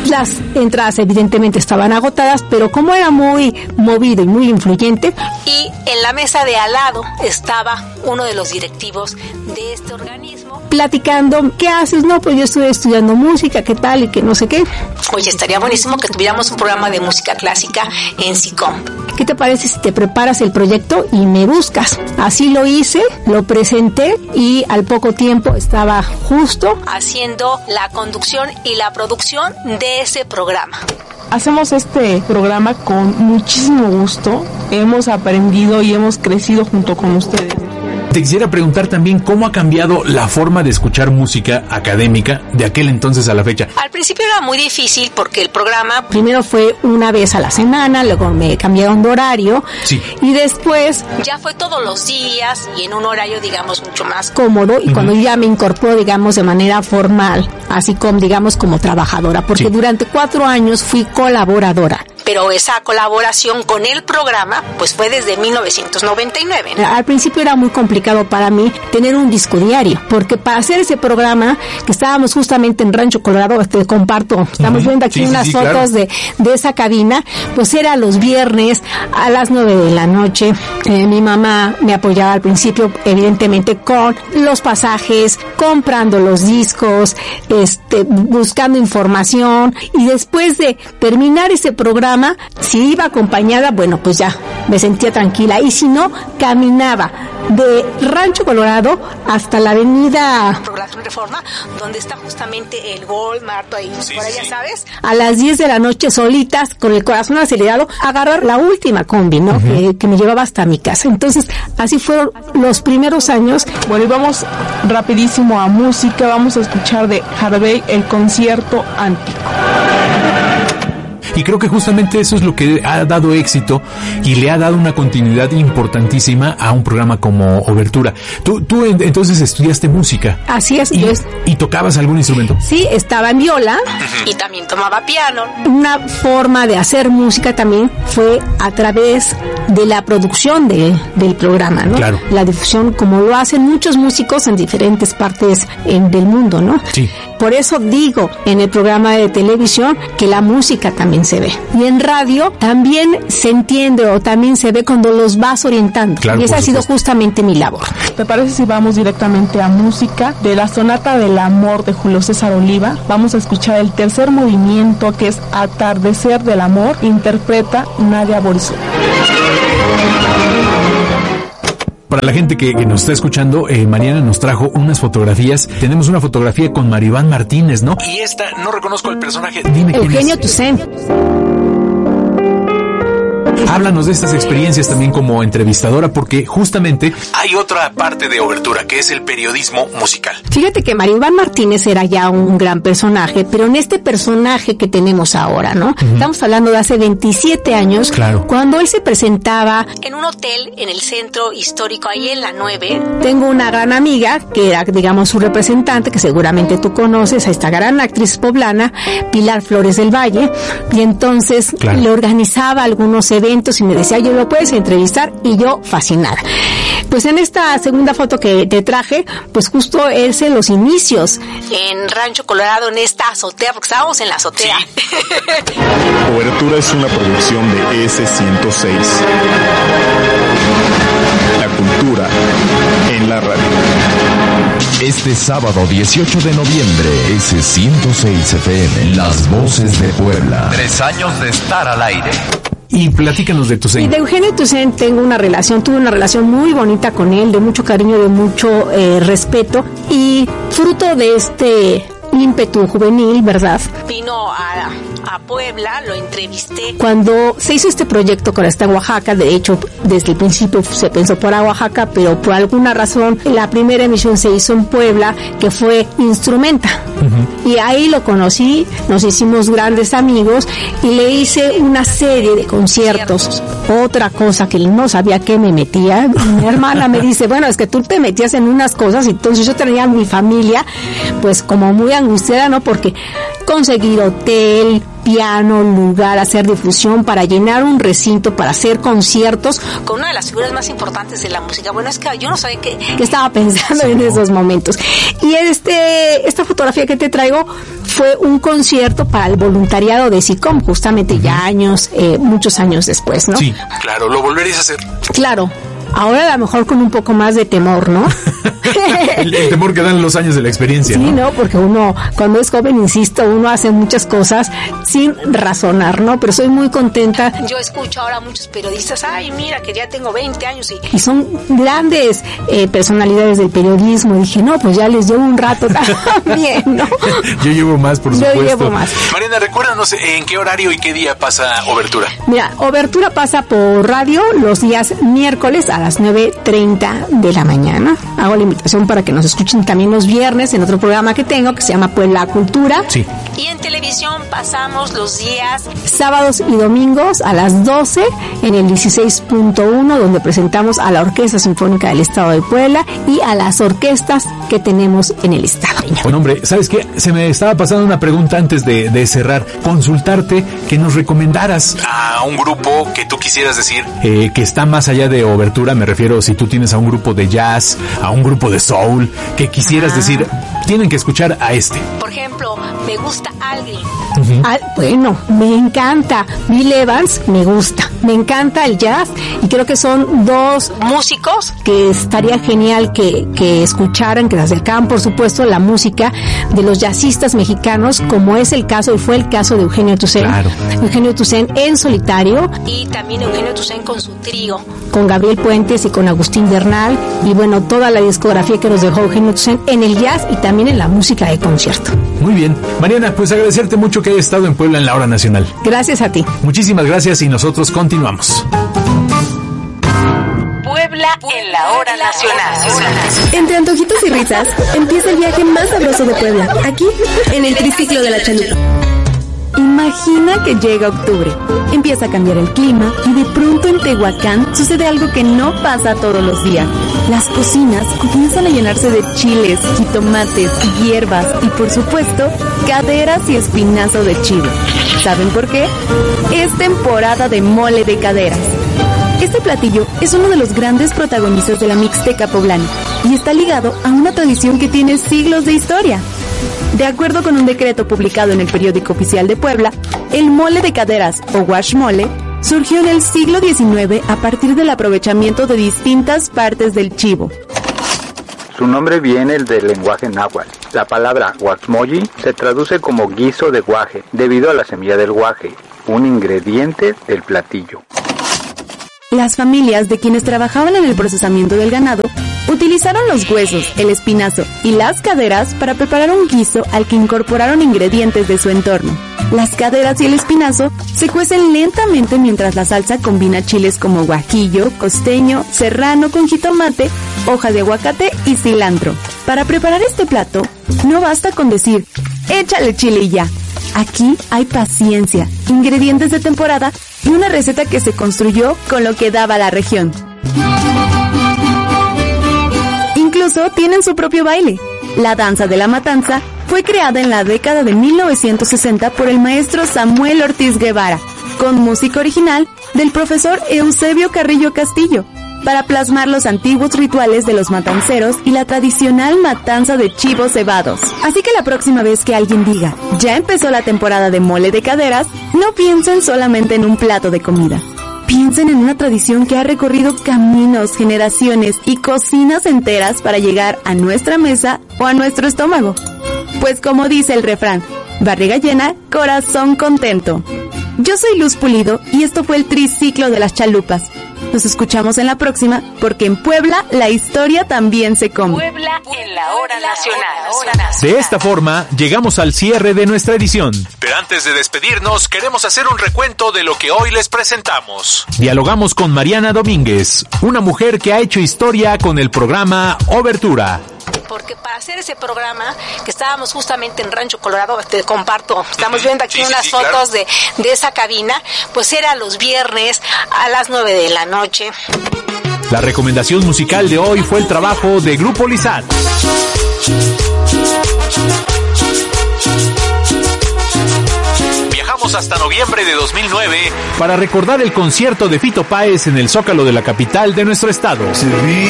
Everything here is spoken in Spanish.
Las entradas evidentemente estaban agotadas, pero como era muy movido y muy influyente, y en la mesa de al lado estaba uno de los directivos de este organismo platicando, ¿qué haces? No, pues yo estoy estudiando música, ¿qué tal? Y que no sé qué. Oye, estaría buenísimo que tuviéramos un programa de música clásica en SICOM. ¿Qué te parece si te preparas el proyecto y me buscas? Así lo hice, lo presenté y al poco tiempo estaba justo haciendo la conducción y la producción de ese programa. Hacemos este programa con muchísimo gusto. Hemos aprendido y hemos crecido junto con ustedes. Te quisiera preguntar también cómo ha cambiado la forma de escuchar música académica de aquel entonces a la fecha. Al principio era muy difícil porque el programa primero fue una vez a la semana, luego me cambiaron de horario, sí, y después ya fue todos los días y en un horario, digamos, mucho más cómodo, y cuando ya me incorporó, digamos, de manera formal, así como, digamos, como trabajadora, porque sí, durante 4 años fui colaboradora. Pero esa colaboración con el programa pues fue desde 1999. Al principio era muy complicado para mí tener un disco diario, porque para hacer ese programa, que estábamos justamente en Rancho Colorado, te comparto, estamos viendo aquí unas fotos, claro, de esa cabina, pues era los viernes a las 9 de la noche. Mi mamá me apoyaba al principio, evidentemente, con los pasajes, comprando los discos, buscando información, y después de terminar ese programa, si iba acompañada, bueno, pues ya me sentía tranquila, y si no, caminaba de Rancho Colorado hasta la avenida Reforma, donde está justamente el Walmart, ahí, sí, por allá, sí, ¿sabes? A las 10 de la noche, solitas, con el corazón acelerado, agarrar la última combi, ¿no? Que me llevaba hasta mi casa. Entonces, así fueron los primeros años. Bueno, y vamos rapidísimo a música, vamos a escuchar de Harvey el concierto Antico. Y creo que justamente eso es lo que ha dado éxito y le ha dado una continuidad importantísima a un programa como Obertura. Tú entonces estudiaste música. Así es. ¿Y tocabas algún instrumento? Sí, estaba en viola y también tomaba piano. Una forma de hacer música también fue a través de la producción del programa, ¿no? Claro. La difusión, como lo hacen muchos músicos en diferentes partes del mundo, ¿no? Sí. Por eso digo en el programa de televisión que la música también se ve. Y en radio también se entiende o también se ve cuando los vas orientando. Claro, y esa ha sido justamente mi labor. ¿Te parece si vamos directamente a música? De la Sonata del Amor de Julio César Oliva, vamos a escuchar el tercer movimiento, que es Atardecer del Amor, interpreta Nadia Borisov. Para la gente que nos está escuchando, Mariana nos trajo unas fotografías. Tenemos una fotografía con Maribán Martínez, ¿no? Y esta, no reconozco el personaje. Dime quién es. Eugenio Toussaint. Háblanos de estas experiencias también como entrevistadora, porque justamente hay otra parte de Obertura, que es el periodismo musical. Fíjate que Maribán Martínez era ya un gran personaje, pero en este personaje que tenemos ahora, ¿no? Estamos hablando de hace 27 años, claro, cuando él se presentaba en un hotel en el centro histórico, ahí en la 9. Tengo una gran amiga, que era, digamos, su representante, que seguramente tú conoces, a esta gran actriz poblana, Pilar Flores del Valle, y entonces claro, le organizaba algunos eventos y me decía, yo lo puedes entrevistar, y yo fascinada. Pues en esta segunda foto que te traje, pues justo es en los inicios en Rancho Colorado, en esta azotea, porque estábamos en la azotea. Sí. Obertura es una producción de S106. La cultura en la radio. Este sábado 18 de noviembre, S106 FM, Las Voces de Puebla. 3 años de estar al aire. Y platícanos de Toussaint. Y de Eugenio Toussaint tuve una relación muy bonita con él, de mucho cariño, de mucho respeto, y fruto de este ímpetu juvenil, ¿verdad? Vino a Puebla, lo entrevisté. Cuando se hizo este proyecto que ahora está en Oaxaca, de hecho, desde el principio se pensó para Oaxaca, pero por alguna razón la primera emisión se hizo en Puebla, que fue Instrumenta. Y ahí lo conocí, nos hicimos grandes amigos y le hice una serie de conciertos. Otra cosa que no sabía que me metía, mi hermana me dice, bueno, es que tú te metías en unas cosas, y entonces yo tenía a mi familia pues como muy angustiada, ¿no? Porque conseguir hotel, piano, lugar, hacer difusión para llenar un recinto, para hacer conciertos con una de las figuras más importantes de la música. Bueno, es que yo no sabía qué estaba pensando en esos momentos. Y esta fotografía que te traigo fue un concierto para el voluntariado de SICOM, justamente ya muchos años después, ¿no? Sí, claro, ¿lo volverías a hacer? Claro. Ahora a lo mejor con un poco más de temor, ¿no? el temor que dan los años de la experiencia, sí, ¿no? ¿no? Porque uno, cuando es joven, insisto, uno hace muchas cosas sin razonar, ¿no? Pero soy muy contenta. Yo escucho ahora a muchos periodistas, ay, mira, que ya tengo 20 años y son grandes personalidades del periodismo. Y dije, no, pues ya les llevo un rato también, ¿no? Yo llevo más, por supuesto. Yo llevo más. Mariana, recuérdanos en qué horario y qué día pasa Obertura. Mira, Obertura pasa por radio los días miércoles a las 9:30 de la mañana. Hago la invitación para que nos escuchen también los viernes en otro programa que tengo que se llama Puebla Cultura. Sí. Y en televisión pasamos los días sábados y domingos a las 12 en el 16.1, donde presentamos a la Orquesta Sinfónica del Estado de Puebla y a las orquestas que tenemos en el estado. Bueno, hombre, ¿sabes qué? Se me estaba pasando una pregunta antes de cerrar. Consultarte que nos recomendaras a un grupo que tú quisieras decir que está más allá de Obertura. Me refiero si tú tienes a un grupo de jazz, a un grupo de soul, que quisieras decir, tienen que escuchar a este. Por ejemplo, me gusta Algreen. Bueno, me encanta Bill Evans, me gusta. Me encanta el jazz y creo que son dos músicos que estaría genial que escucharan, que se acercaran, por supuesto, la música de los jazzistas mexicanos, como es el caso y fue el caso de Eugenio Toussaint. Claro. Eugenio Toussaint en solitario y también Eugenio Toussaint con su trío, con Gabriel Puentes y con Agustín Bernal y bueno, toda la discografía que nos dejó Eugenio Toussaint en el jazz y también en la música de concierto. Muy bien. Mariana, pues agradecerte mucho que hayas estado en Puebla en la Hora Nacional. Gracias a ti. Muchísimas gracias y nosotros continuamos. Puebla en la Hora Nacional. Entre antojitos y risas, empieza el viaje más sabroso de Puebla, aquí, en el Triciclo de la Chalupa. Imagina que llega octubre, empieza a cambiar el clima y de pronto en Tehuacán sucede algo que no pasa todos los días. Las cocinas comienzan a llenarse de chiles, jitomates, hierbas y por supuesto, caderas y espinazo de chivo. ¿Saben por qué? Es temporada de mole de caderas. Este platillo es uno de los grandes protagonistas de la Mixteca poblana y está ligado a una tradición que tiene siglos de historia. De acuerdo con un decreto publicado en el Periódico Oficial de Puebla, el mole de caderas o guaxmole surgió en el siglo XIX a partir del aprovechamiento de distintas partes del chivo. Su nombre viene del lenguaje náhuatl. La palabra guaxmoyi se traduce como guiso de guaje, debido a la semilla del guaje, un ingrediente del platillo. Las familias de quienes trabajaban en el procesamiento del ganado utilizaron los huesos, el espinazo y las caderas para preparar un guiso al que incorporaron ingredientes de su entorno. Las caderas y el espinazo se cuecen lentamente mientras la salsa combina chiles como guajillo, costeño, serrano con jitomate, hoja de aguacate y cilantro. Para preparar este plato, no basta con decir, échale chile y ya. Aquí hay paciencia, ingredientes de temporada y una receta que se construyó con lo que daba la región. Incluso tienen su propio baile. La danza de la matanza fue creada en la década de 1960 por el maestro Samuel Ortiz Guevara, con música original del profesor Eusebio Carrillo Castillo, para plasmar los antiguos rituales de los matanceros y la tradicional matanza de chivos cebados. Así que la próxima vez que alguien diga, ya empezó la temporada de mole de caderas, no piensen solamente en un plato de comida. Piensen en una tradición que ha recorrido caminos, generaciones y cocinas enteras para llegar a nuestra mesa o a nuestro estómago. Pues como dice el refrán, barriga llena, corazón contento. Yo soy Luz Pulido y esto fue el Triciclo de las Chalupas. Nos escuchamos en la próxima, porque en Puebla la historia también se come. Puebla en la Hora Nacional. De esta forma, llegamos al cierre de nuestra edición. Pero antes de despedirnos, queremos hacer un recuento de lo que hoy les presentamos. Dialogamos con Mariana Domínguez, una mujer que ha hecho historia con el programa Obertura. Porque para hacer ese programa, que estábamos justamente en Rancho Colorado, te comparto, estamos viendo aquí unas fotos claro. de esa cabina, pues era los viernes a las 9 de la noche. La recomendación musical de hoy fue el trabajo de Grupo Lisat. Viajamos hasta noviembre de 2009 para recordar el concierto de Fito Páez en el Zócalo de la capital de nuestro estado.